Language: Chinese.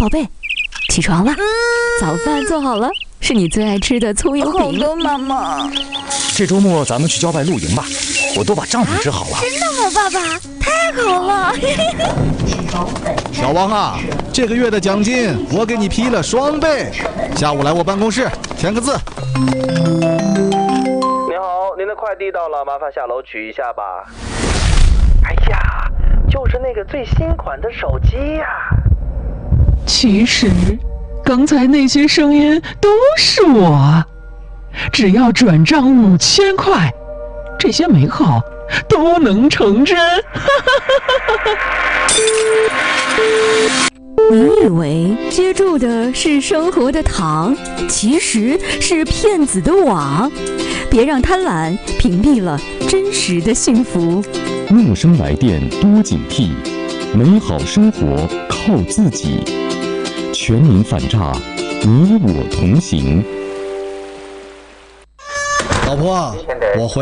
宝贝，起床了，早饭做好了，是你最爱吃的葱油饼。 好的，妈妈。 这周末咱们去郊外露营吧，我都把帐篷支好了。 真的吗，爸爸？太好了！ 小王啊，这个月的奖金我给你批了双倍，下午来我办公室签个字。 您好，您的快递到了，麻烦下楼取一下吧。哎呀，就是那个最新款的手机呀。 其实，刚才那些声音都是我。只要转账5000块，这些美好都能成真。 你以为接住的是生活的糖，其实是骗子的网。别让贪婪屏蔽了真实的幸福。 陌生来电多警惕，美好生活靠自己。全民反诈，你我同行。 老婆，我回